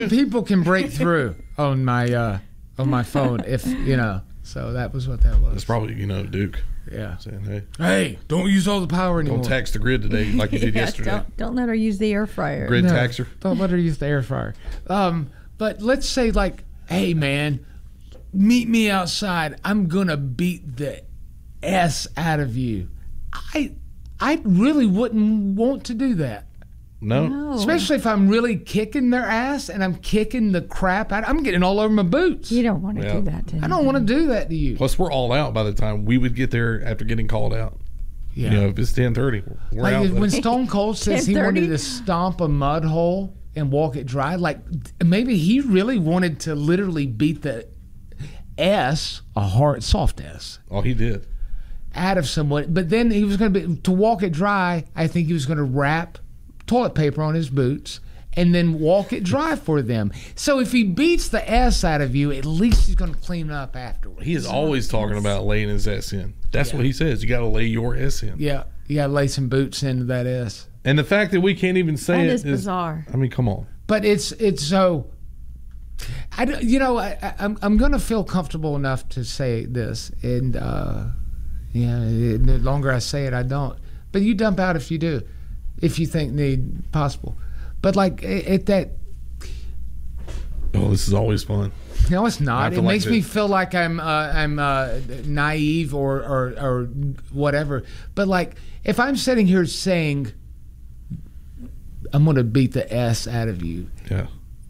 People can break through on my phone if you know. So that was what that was. It's probably Duke. Yeah. Saying, hey, don't use all the power anymore. Don't tax the grid today like you did yesterday. Don't let her use the air fryer. Grid taxer. Don't let her use the air fryer. But let's say hey man, meet me outside. I'm gonna beat the S out of you. I really wouldn't want to do that. No. Especially if I'm really kicking their ass and I'm kicking the crap out. I'm getting all over my boots. You don't want to do that to him. I don't want to do that to you. Plus, we're all out by the time we would get there after getting called out. Yeah. If it's 10:30, we're out. When Stone Cold says he wanted to stomp a mud hole and walk it dry, maybe he really wanted to literally beat the S, a hard, soft S. Oh, he did. Out of someone. But then he was going to walk it dry, I think he was going to wrap toilet paper on his boots and then walk it dry for them. So if he beats the S out of you, at least he's going to clean up afterwards. He is always talking about laying his S in. That's what he says. You got to lay your S in. Yeah, you got to lay some boots into that S. And the fact that we can't even say that is bizarre. I mean, come on. But it's so. I'm going to feel comfortable enough to say this, and the longer I say it, I don't. But you dump out if you do. If you think need possible. But at that... Oh, this is always fun. No, it's not. It makes me feel like I'm naive or whatever. But if I'm sitting here saying, I'm going to beat the S out of you. Yeah.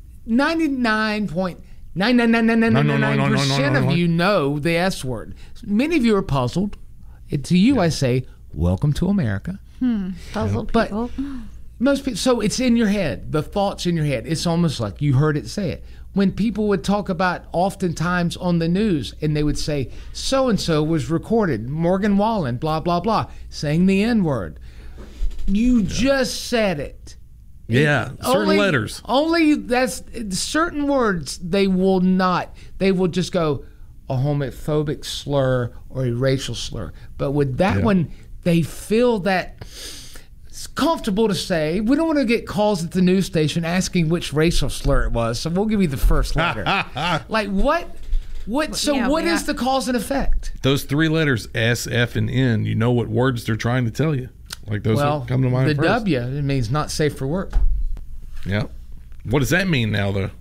99.99999% of you know the S word. Many of you are puzzled. To you, I say, welcome to America. Puzzled people. But most people, so it's in your head. The thought's in your head. It's almost like you heard it say it. When people would talk about oftentimes on the news and they would say, so-and-so was recorded, Morgan Wallen, blah, blah, blah, saying the N-word. You just said it. Yeah, certain letters. Only that's certain words they will not. They will just go a homophobic slur or a racial slur. But with that one, they feel that it's comfortable to say. We don't want to get calls at the news station asking which racial slur it was, so we'll give you the first letter. What? So what is the cause and effect? Those three letters, S, F, and N, you know what words they're trying to tell you. Those that come to mind the first. W, it means not safe for work. Yeah. What does that mean now, though?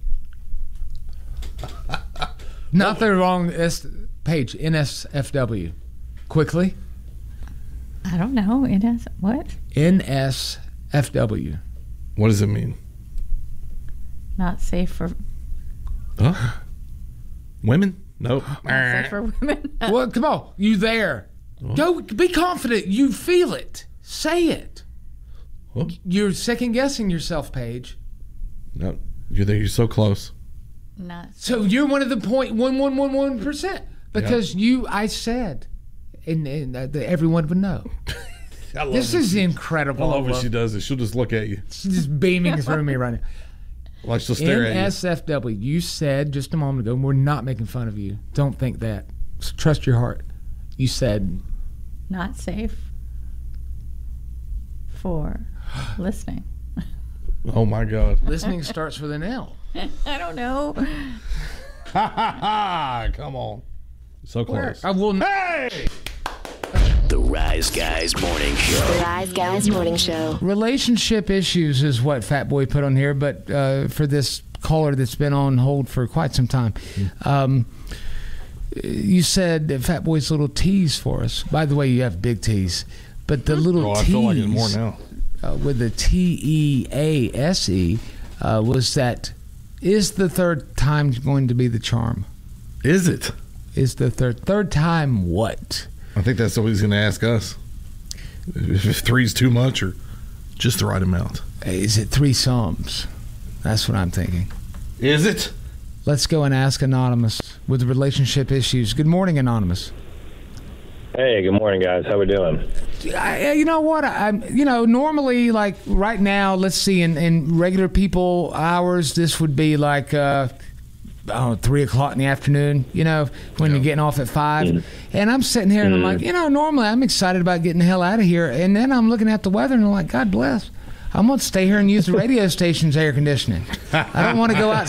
Not the wrong page, NSFW. Quickly. I don't know. What? NSFW. What does it mean? Not safe for... Huh? Women? Nope. Not safe for women. Well, come on. You there. Go. Be confident. You feel it. Say it. What? You're second-guessing yourself, Paige. No. You're so close. Not so you're one of the 0.1111% because I said, and everyone would know. This is incredible. I love when she does it. She'll just look at you. She's just beaming through me right now. Like she'll stare at you. NSFW. You said just a moment ago, we're not making fun of you. Don't think that. So trust your heart. You said not safe for listening. Oh my God. Listening starts with an L. I don't know. Come on. So close. I will. Hey! The Rise Guys Morning Show. The Rise Guys Morning Show. Relationship issues is what Fat Boy put on here, but for this caller that's been on hold for quite some time. You said that Fat Boy's little tease for us. By the way, you have big T's. But the little tease, I feel like it's more now. With the TEASE, was that, is the third time going to be the charm? Is it? Is the third time what? I think that's what he's going to ask us. If three's too much or just the right amount. Is it three sums? That's what I'm thinking. Is it? Let's go and ask Anonymous with relationship issues. Good morning, Anonymous. Hey, good morning, guys. How we doing? You know what? Normally, like right now, let's see, in regular people hours, this would be like 3 o'clock in the afternoon, when you're getting off at 5. Mm-hmm. And I'm sitting here and I'm like, normally I'm excited about getting the hell out of here. And then I'm looking at the weather and I'm like, God bless. I'm gonna stay here and use the radio station's air conditioning. I don't want to go out